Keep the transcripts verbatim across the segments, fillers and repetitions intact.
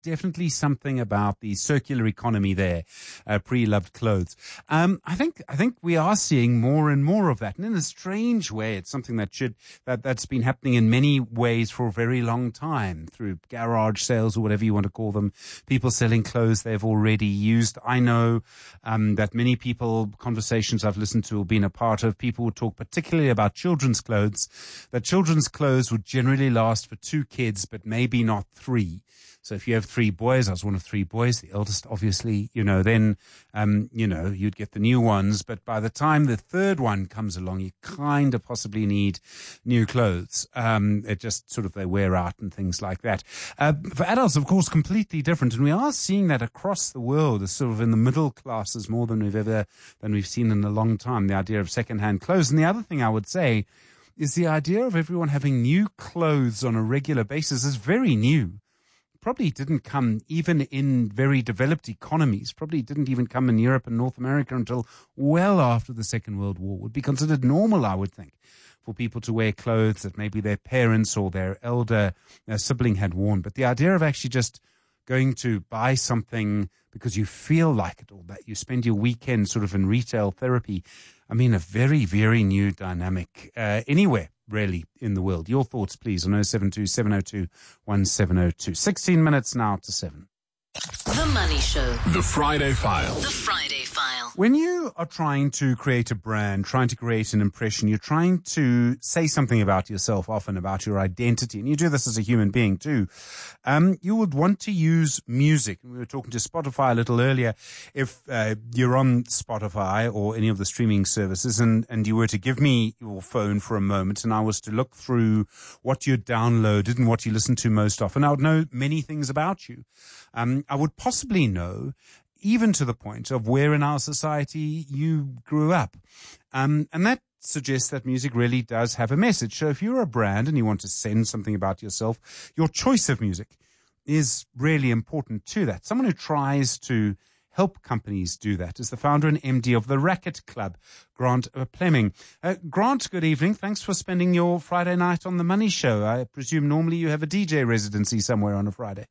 definitely something about the circular economy there, uh, pre-loved clothes. Um, I think I think we are seeing more and more of that, and in a strange way, it's something that should that that's been happening in many ways for a very long time through garage sales or whatever you want to call them. People selling clothes they've already used. I know um, that many people, conversations I've listened to or been a part of, people would talk particularly about children's clothes. That children's clothes would generally last for two kids, but maybe not three. So if you have three boys, I was one of three boys, the eldest, obviously, you know, then, um, you know, you'd get the new ones. But by the time the third one comes along, you kind of possibly need new clothes. Um, it just sort of, they wear out and things like that. Uh, for adults, of course, completely different. And we are seeing that across the world, as sort of in the middle classes more than we've ever, than we've seen in a long time, the idea of secondhand clothes. And the other thing I would say is the idea of everyone having new clothes on a regular basis is very new. Probably didn't come even in very developed economies, probably didn't even come in Europe and North America until well after the Second World War. Would be considered normal, I would think, for people to wear clothes that maybe their parents or their elder their sibling had worn. But the idea of actually just going to buy something because you feel like it, or that you spend your weekend sort of in retail therapy, I mean, a very, very new dynamic uh, anywhere, really, in the world. Your thoughts, please, on oh seven two, seven oh two, one seven oh two. sixteen minutes now to seven. The Money Show. The Friday File. The Friday File. When you are trying to create a brand, trying to create an impression, you're trying to say something about yourself, often about your identity, and you do this as a human being too. Um, you would want to use music. We were talking to Spotify a little earlier. If uh, you're on Spotify or any of the streaming services and, and you were to give me your phone for a moment and I was to look through what you downloaded and what you listen to most often, I would know many things about you. Um, I would possibly know even to the point of where in our society you grew up. Um, and that suggests that music really does have a message. So if you're a brand and you want to send something about yourself, your choice of music is really important to that. Someone who tries to help companies do that is the founder and M D of the Racket Club, Grant Fleming. Uh, Grant, good evening. Thanks for spending your Friday night on The Money Show. I presume normally you have a D J residency somewhere on a Friday.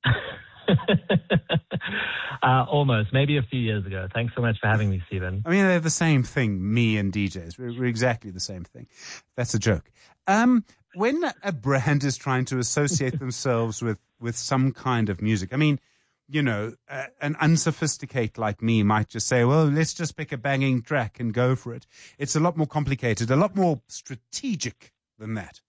uh, almost, maybe a few years ago. Thanks so much for having me, Stephen. I mean, they're the same thing, me and D Js. We're, we're exactly the same thing. That's a joke. Um, when a brand is trying to associate themselves with, with some kind of music, I mean, you know, uh, an unsophisticated like me might just say, well, let's just pick a banging track and go for it. It's a lot more complicated, a lot more strategic than that.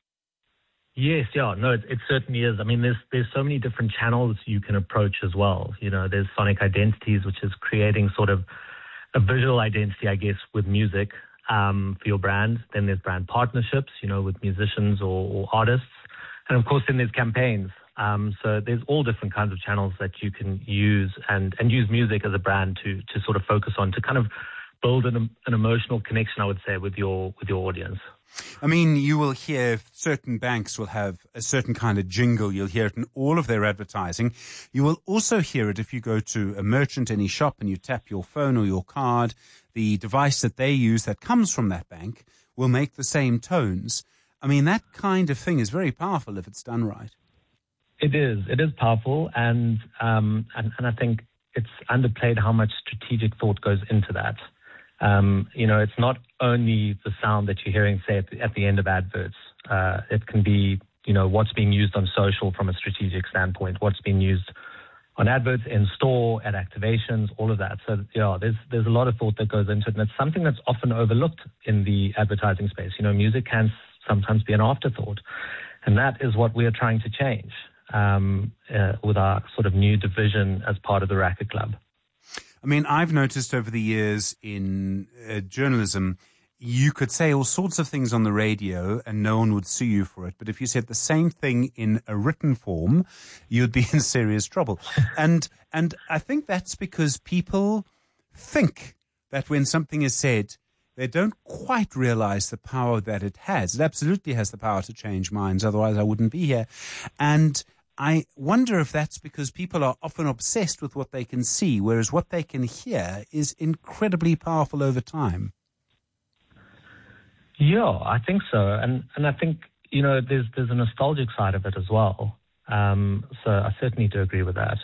Yes, yeah, no, it, it certainly is. I mean, there's there's so many different channels you can approach as well. You know, there's Sonic Identities, which is creating sort of a visual identity, I guess, with music um, for your brand. Then there's brand partnerships, you know, with musicians or, or artists. And of course, then there's campaigns. Um, so there's all different kinds of channels that you can use and, and use music as a brand to to sort of focus on, to kind of build an, an emotional connection, I would say, with your with your audience. I mean, you will hear certain banks will have a certain kind of jingle. You'll hear it in all of their advertising. You will also hear it if you go to a merchant, any shop, and you tap your phone or your card. The device that they use that comes from that bank will make the same tones. I mean, that kind of thing is very powerful if it's done right. It is. It is powerful, and um, and, and I think it's underplayed how much strategic thought goes into that. Um, you know, it's not only the sound that you're hearing, say, at the, at the end of adverts. Uh, it can be, you know, what's being used on social from a strategic standpoint, what's being used on adverts, in store, at activations, all of that. So, yeah, there's there's a lot of thought that goes into it, and it's something that's often overlooked in the advertising space. You know, music can sometimes be an afterthought, and that is what we are trying to change um, uh, with our sort of new division as part of the Racket Club. I mean, I've noticed over the years in uh, journalism, you could say all sorts of things on the radio and no one would sue you for it. But if you said the same thing in a written form, you'd be in serious trouble. And and I think that's because people think that when something is said, they don't quite realize the power that it has. It absolutely has the power to change minds. Otherwise, I wouldn't be here. And I wonder if that's because people are often obsessed with what they can see, whereas what they can hear is incredibly powerful over time. Yeah, I think so. And and I think, you know, there's there's a nostalgic side of it as well. Um, so I certainly do agree with that.